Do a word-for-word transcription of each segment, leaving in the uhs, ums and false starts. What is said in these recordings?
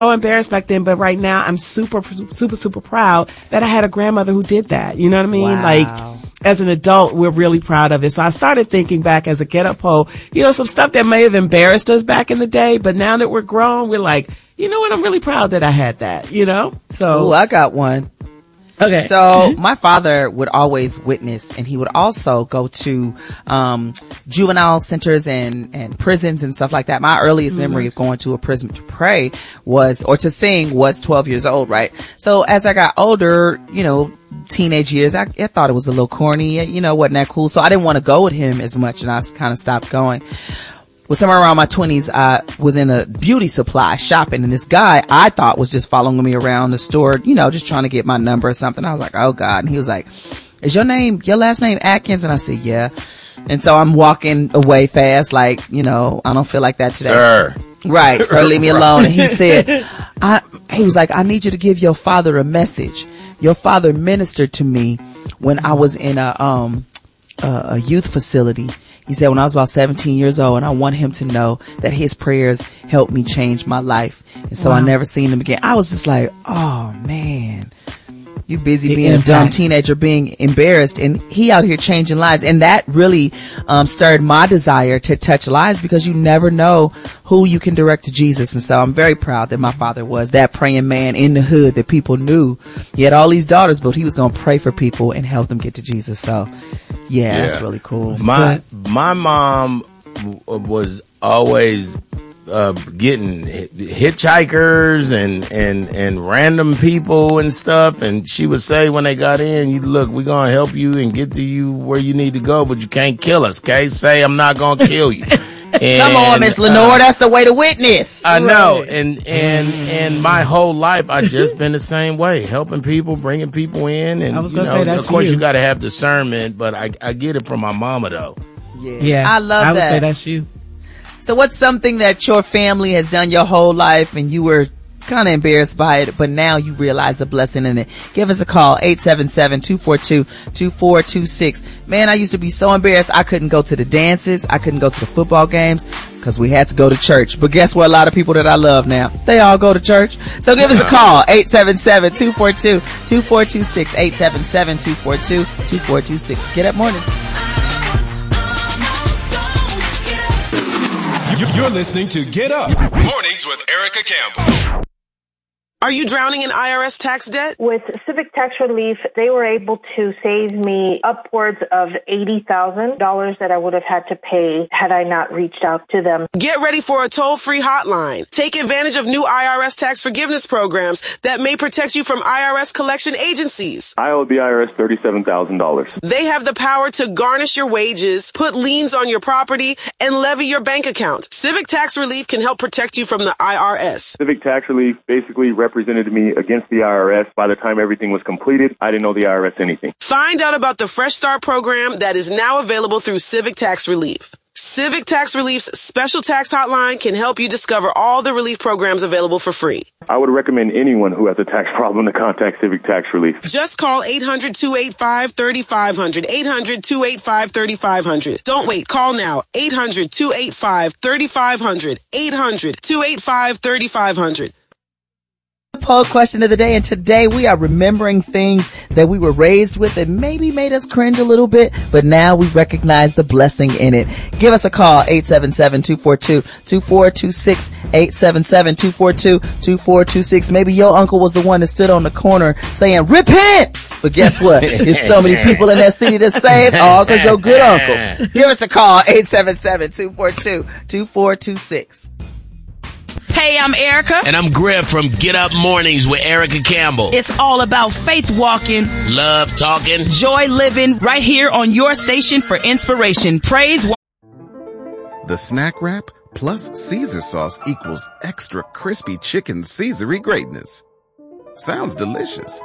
embarrassed back then, but right now I'm super, super, super proud that I had a grandmother who did that. You know what I mean? Wow. Like, as an adult, we're really proud of it. So I started thinking back as a Get Up poll, you know, some stuff that may have embarrassed us back in the day, but now that we're grown, we're like, you know what? I'm really proud that I had that, you know? So. Ooh, I got one. Okay. So my father would always witness, and he would also go to um juvenile centers and and prisons and stuff like that. My earliest mm-hmm. memory of going to a prison to pray was, or to sing, was twelve years old, right? So as I got older, you know, teenage years, I, I thought it was a little corny, you know, wasn't that cool? So I didn't want to go with him as much, and I kind of stopped going. Well, somewhere around my twenties, I was in a beauty supply shopping, and this guy I thought was just following me around the store, you know, just trying to get my number or something. I was like, oh God. And he was like, is your name, your last name Atkins? And I said, yeah. And so I'm walking away fast, like, you know, I don't feel like that today. Sir. Right. So leave me alone. And he said, I, he was like, I need you to give your father a message. Your father ministered to me when I was in a, um, a, a youth facility. He said when I was about seventeen years old, and I want him to know that his prayers helped me change my life. And so wow. I never seen him again. I was just like, oh man, you busy the being impact. A dumb teenager, being embarrassed, and he out here changing lives. And that really um stirred my desire to touch lives, because you never know who you can direct to Jesus. And so I'm very proud that my father was that praying man in the hood that people knew. He had all these daughters, but he was going to pray for people and help them get to Jesus. So yeah, yeah. That's really cool. My my mom w- was always uh, getting hitchhikers and, and, and random people and stuff. And she would say when they got in, you look, we're going to help you and get to you where you need to go, but you can't kill us. Okay. Say, I'm not going to kill you. And, come on, Miss Lenore, uh, that's the way to witness. I know. Right. And, and, and my whole life, I've just been the same way, helping people, bringing people in. And, I was you gonna know, say that's of course you. you got to have discernment, but I, I get it from my mama though. Yeah. yeah. I love I would that. say that's you. So what's something that your family has done your whole life and you were kind of embarrassed by it, but now you realize the blessing in it? Give us a call, eight seven seven, two four two, two four two six. Man, I used to be so embarrassed I couldn't go to the dances, I couldn't go to the football games, because we had to go to church. But guess what? A lot of people that I love now, they all go to church. So give us a call, eight seven seven, two four two, two four two six, eight seven seven, two four two, two four two six. Get up morning. You're listening to Get Up Mornings with Erica Campbell. Are you drowning in I R S tax debt? With Civic Tax Relief, they were able to save me upwards of eighty thousand dollars that I would have had to pay had I not reached out to them. Get ready for a toll-free hotline. Take advantage of new I R S tax forgiveness programs that may protect you from I R S collection agencies. I owe the I R S thirty-seven thousand dollars. They have the power to garnish your wages, put liens on your property, and levy your bank account. Civic Tax Relief can help protect you from the I R S. Civic Tax Relief basically represents represented me against the I R S. By the time everything was completed, I didn't owe the I R S anything. Find out about the Fresh Start program that is now available through Civic Tax Relief. Civic Tax Relief's special tax hotline can help you discover all the relief programs available for free. I would recommend anyone who has a tax problem to contact Civic Tax Relief. Just call eight hundred, two eight five, three five zero zero, eight hundred, two eight five, three five zero zero. Don't wait. Call now. eight hundred, two eight five, three five zero zero, eight hundred, two eight five, three five zero zero. Poll question of the day, and today we are remembering things that we were raised with that maybe made us cringe a little bit, but now we recognize the blessing in it. Give us a call, eight seven seven, two four two, two four two six, eight seven seven, two four two, two four two six. Maybe your uncle was the one that stood on the corner saying, repent! But guess what? There's so many people in that city that saved, all because your good uncle. Give us a call, eight seven seven, two four two, two four two six. Hey, I'm Erica. And I'm Griff from Get Up Mornings with Erica Campbell. It's all about faith walking, love talking, joy living, right here on your station for inspiration. Praise. The Snack Wrap plus Caesar sauce equals extra crispy chicken Caesary greatness. Sounds delicious.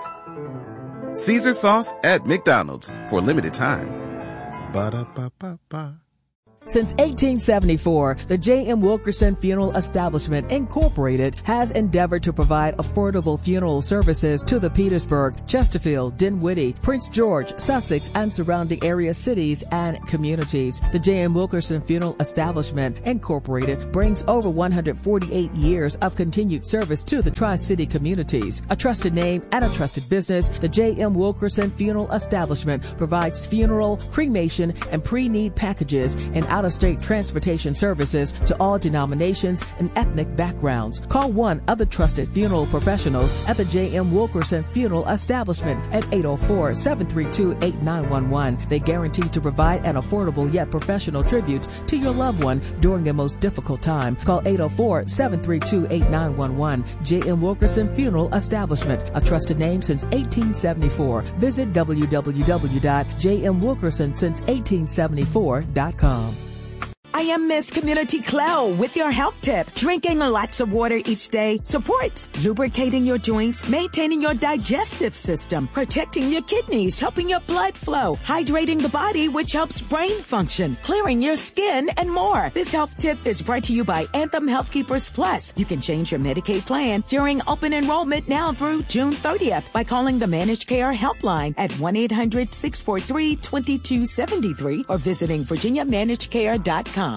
Caesar sauce at McDonald's for a limited time. Ba-da-ba-ba-ba. Since eighteen seventy-four, the J M. Wilkerson Funeral Establishment Incorporated has endeavored to provide affordable funeral services to the Petersburg, Chesterfield, Dinwiddie, Prince George, Sussex, and surrounding area cities and communities. The J M. Wilkerson Funeral Establishment Incorporated brings over one hundred forty-eight years of continued service to the Tri-City communities. A trusted name and a trusted business, the J M. Wilkerson Funeral Establishment provides funeral, cremation, and pre-need packages and out-of-state transportation services to all denominations and ethnic backgrounds. Call one of the trusted funeral professionals at the J M. Wilkerson Funeral Establishment at eight oh four, seven three two, eight nine one one. They guarantee to provide an affordable yet professional tribute to your loved one during a most difficult time. Call eight oh four, seven three two, eight nine one one. J M. Wilkerson Funeral Establishment, a trusted name since eighteen seventy-four. Visit w w w dot j m wilkerson since eighteen seventy-four dot com. I am Miss Community Clow with your health tip. Drinking lots of water each day supports lubricating your joints, maintaining your digestive system, protecting your kidneys, helping your blood flow, hydrating the body, which helps brain function, clearing your skin, and more. This health tip is brought to you by Anthem Health Keepers Plus. You can change your Medicaid plan during open enrollment now through June thirtieth by calling the Managed Care Helpline at one eight hundred, six four three, two two seven three or visiting virginia managed care dot com.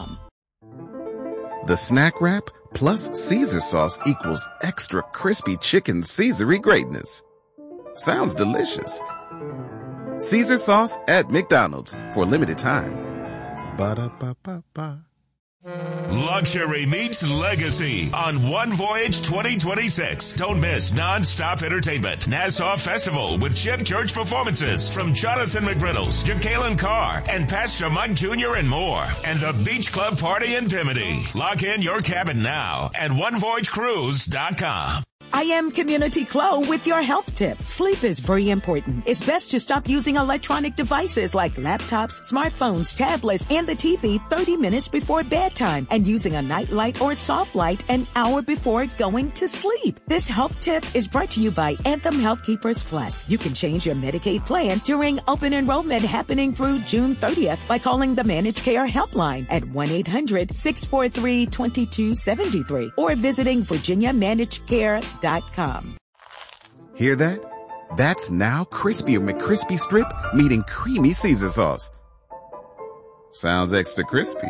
The Snack Wrap plus Caesar sauce equals extra crispy chicken Caesar-y greatness. Sounds delicious. Caesar sauce at McDonald's for a limited time. Ba-da-ba-ba-ba. Luxury meets legacy on One Voyage twenty twenty-six. Don't miss non-stop entertainment. Nassau Festival with Chip Church performances from Jonathan McGriddles, Jacqueline Carr, and Pastor Mike Junior and more. And the Beach Club Party in Bimini. Lock in your cabin now at one voyage cruise dot com. I am Community Clo with your health tip. Sleep is very important. It's best to stop using electronic devices like laptops, smartphones, tablets, and the T V thirty minutes before bedtime and using a night light or soft light an hour before going to sleep. This health tip is brought to you by Anthem Health Keepers Plus. You can change your Medicaid plan during open enrollment happening through June thirtieth by calling the Managed Care Helpline at one eight hundred, six four three, two two seven three or visiting virginia managed care dot com. Hear that? That's now Crispy or McCrispy Strip meeting creamy Caesar sauce. Sounds extra crispy.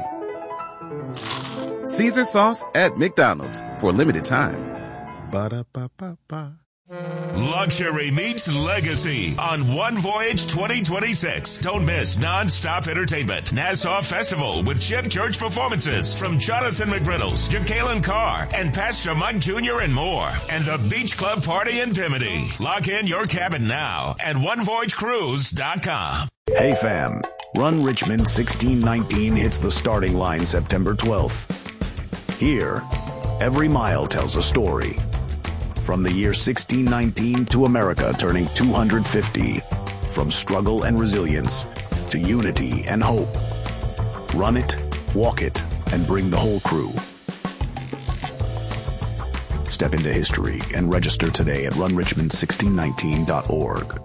Caesar sauce at McDonald's for a limited time. Ba-da-ba-ba-ba. Luxury meets legacy on One Voyage twenty twenty-six. Don't miss non-stop entertainment. Nassau Festival with Chip Church performances from Jonathan McGriddles, Jacqueline Carr, and Pastor Mike Junior and more. And the Beach Club Party in Bimini. Lock in your cabin now at one voyage cruise dot com. Hey fam, Run Richmond sixteen nineteen hits the starting line September twelfth. Here, every mile tells a story. From the year sixteen nineteen to America turning two hundred fifty. From struggle and resilience to unity and hope. Run it, walk it, and bring the whole crew. Step into history and register today at run richmond sixteen nineteen dot org.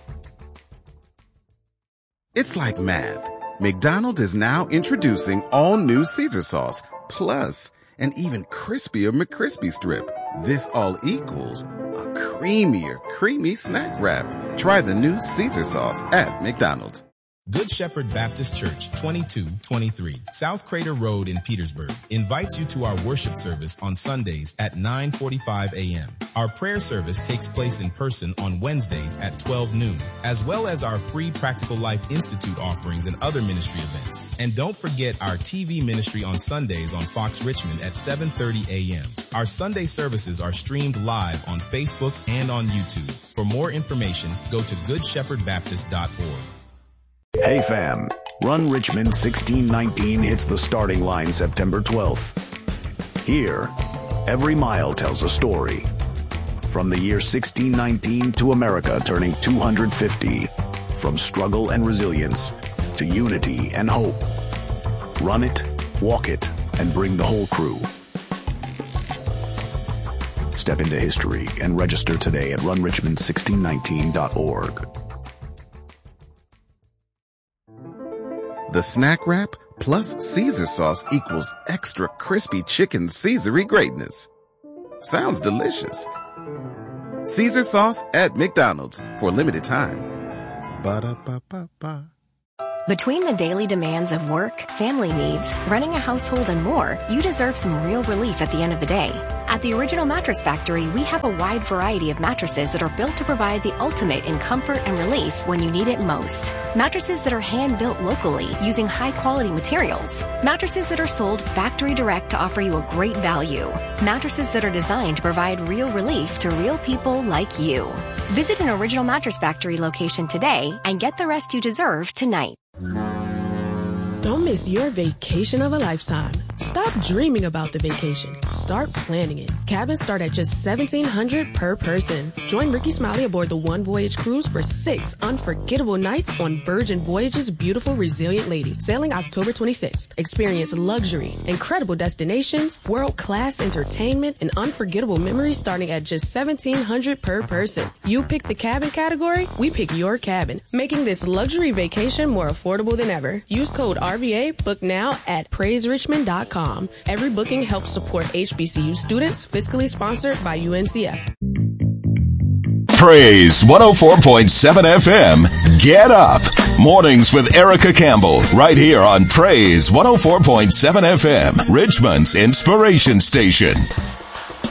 It's like math. McDonald's is now introducing all new Caesar sauce, plus an even crispier McCrispy Strip. This all equals a creamier, creamy snack wrap. Try the new Caesar sauce at McDonald's. Good Shepherd Baptist Church, twenty-two twenty-three, South Crater Road in Petersburg, invites you to our worship service on Sundays at nine forty-five a.m. Our prayer service takes place in person on Wednesdays at twelve noon, as well as our free Practical Life Institute offerings and other ministry events. And don't forget our T V ministry on Sundays on Fox Richmond at seven thirty a.m. Our Sunday services are streamed live on Facebook and on YouTube. For more information, go to good shepherd baptist dot org. Hey fam, Run Richmond sixteen nineteen hits the starting line September twelfth. Here, every mile tells a story. From the year sixteen nineteen to America turning two hundred fifty. From struggle and resilience to unity and hope. Run it, walk it, and bring the whole crew. Step into history and register today at run richmond sixteen nineteen dot org. The Snack Wrap Plus Caesar sauce equals extra crispy chicken Caesar-y greatness. Sounds delicious. Caesar sauce at McDonald's for a limited time. Ba-da-ba-ba-ba. Between the daily demands of work, family needs, running a household, and more, you deserve some real relief at the end of the day. At the Original Mattress Factory, we have a wide variety of mattresses that are built to provide the ultimate in comfort and relief when you need it most. Mattresses that are hand-built locally using high-quality materials. Mattresses that are sold factory direct to offer you a great value. Mattresses that are designed to provide real relief to real people like you. Visit an Original Mattress Factory location today and get the rest you deserve tonight. Don't miss your vacation of a lifetime. Stop dreaming about the vacation. Start planning it. Cabins start at just seventeen hundred dollars per person. Join Ricky Smiley aboard the One Voyage cruise for six unforgettable nights on Virgin Voyage's beautiful Resilient Lady, sailing October twenty-sixth. Experience luxury, incredible destinations, world-class entertainment, and unforgettable memories starting at just seventeen hundred dollars per person. You pick the cabin category, we pick your cabin, making this luxury vacation more affordable than ever. Use code R V A, book now at praise richmond dot com. Every booking helps support H B C U students, fiscally sponsored by U N C F. Praise one oh four point seven F M. Get up. Mornings with Erica Campbell right here on Praise one oh four point seven F M, Richmond's inspiration station.